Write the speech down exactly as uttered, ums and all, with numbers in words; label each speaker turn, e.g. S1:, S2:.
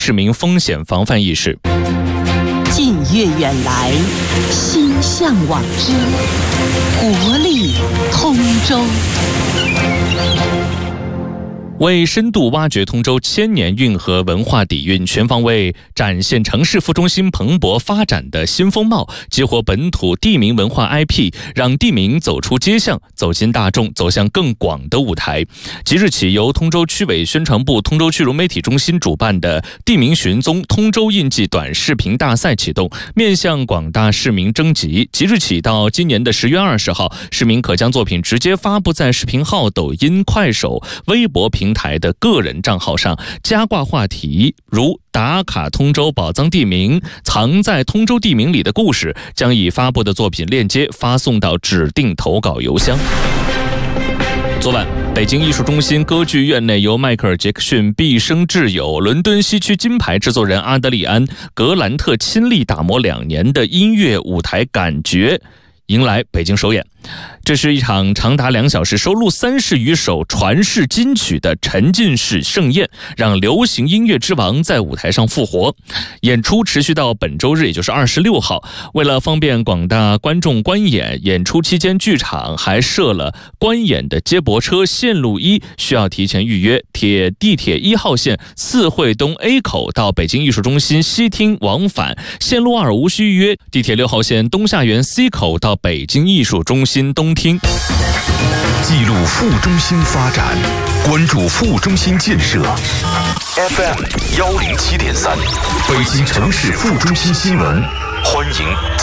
S1: 市民风险防范意识。
S2: 近月远来，心向往之，活力通州。
S1: 为深度挖掘通州千年运河文化底蕴，全方位展现城市副中心蓬勃发展的新风貌，激活本土地名文化 I P， 让地名走出街巷，走进大众，走向更广的舞台。即日起，由通州区委宣传部、通州区融媒体中心主办的地名寻踪通州印记短视频大赛启动，面向广大市民征集。即日起到今年的十月二十号，市民可将作品直接发布在视频号、抖音、快手、微博平台的个人账号上，加挂话题如打卡通州宝藏地名、藏在通州地名里的故事，将以发布的作品链接发送到指定投稿邮箱。昨晚，北京艺术中心歌剧院内由迈克尔·杰克逊毕生挚友、伦敦西区金牌制作人阿德里安·格兰特亲力打磨两年的音乐舞台感觉迎来北京首演。这是一场长达两小时、收录三十余首传世金曲的沉浸式盛宴，让流行音乐之王在舞台上复活。演出持续到本周日，也就是二十六号。为了方便广大观众观演，演出期间剧场还设了观演的接驳车，线路一需要提前预约。铁地铁一号线四惠东 A 口到北京艺术中心西厅往返，线路二无需预约。地铁六号线东夏园 C 口到北京艺术中心东厅。
S3: 记录副中心发展，关注副中心建设。F M 幺零七点三，北京城市副中心新闻，欢迎。